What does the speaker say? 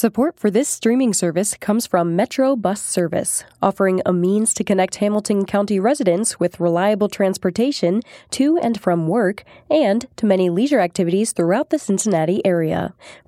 Support for this streaming service comes from Metro Bus Service, offering a means to connect Hamilton County residents with reliable transportation to and from work and to many leisure activities throughout the Cincinnati area.